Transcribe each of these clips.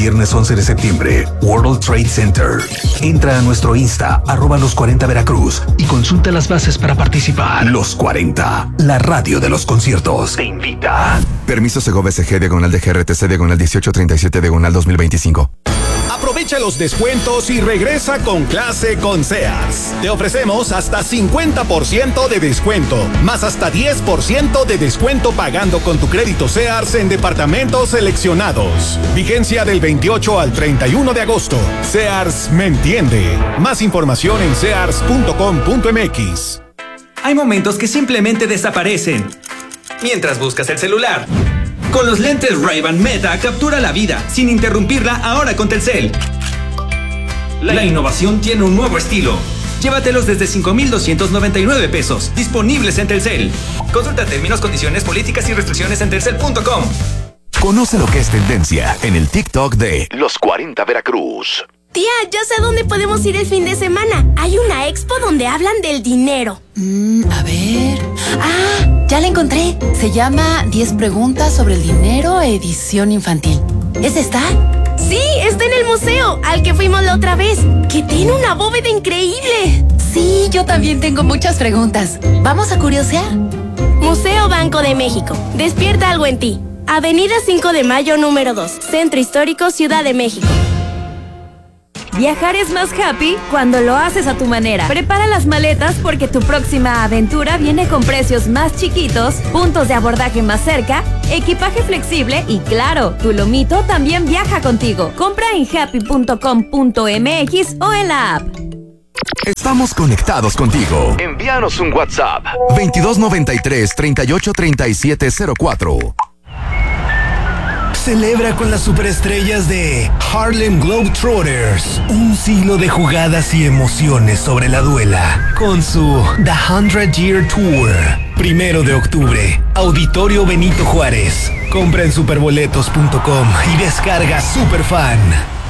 viernes 11 de septiembre, World Trade Center. Entra a nuestro Insta, @los40 Veracruz, y consulta las bases para participar. Los 40, la radio de los conciertos, te invita. Permiso Segovia SG, diagonal de GRTC, diagonal 1837, diagonal 2025. Aprovecha los descuentos y regresa con clase con Sears. Te ofrecemos hasta 50% de descuento, más hasta 10% de descuento pagando con tu crédito Sears en departamentos seleccionados. Vigencia del 28 al 31 de agosto. Sears me entiende. Más información en sears.com.mx. Hay momentos que simplemente desaparecen mientras buscas el celular. Con los lentes Ray-Ban Meta captura la vida sin interrumpirla ahora con Telcel. La innovación tiene un nuevo estilo. Llévatelos desde 5,299 pesos, disponibles en Telcel. Consulta términos, condiciones, políticas y restricciones en telcel.com. Conoce lo que es tendencia en el TikTok de Los 40 Veracruz. Tía, ya sé dónde podemos ir el fin de semana. Hay una expo donde hablan del dinero. A ver... ya la encontré. Se llama 10 preguntas sobre el dinero, edición infantil. ¿Es esta? Sí, está en el museo, al que fuimos la otra vez, que tiene una bóveda increíble. Sí, yo también tengo muchas preguntas. ¿Vamos a curiosear? Museo Banco de México. Despierta algo en ti. Avenida 5 de Mayo, número 2. Centro Histórico, Ciudad de México. Viajar es más happy cuando lo haces a tu manera. Prepara las maletas porque tu próxima aventura viene con precios más chiquitos, puntos de abordaje más cerca, equipaje flexible y claro, tu lomito también viaja contigo. Compra en happy.com.mx o en la app. Estamos conectados contigo. Envíanos un WhatsApp 2293 383704. Celebra con las superestrellas de Harlem Globetrotters un siglo de jugadas y emociones sobre la duela con su The 100 Year Tour. 1 de octubre, Auditorio Benito Juárez. Compra en superboletos.com y descarga Superfan.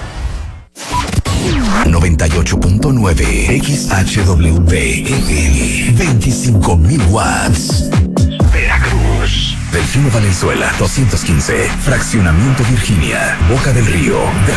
98.9 XHWP FM 25,000 watts. Veracruz. Delfino Valenzuela 215. Fraccionamiento Virginia. Boca del Río.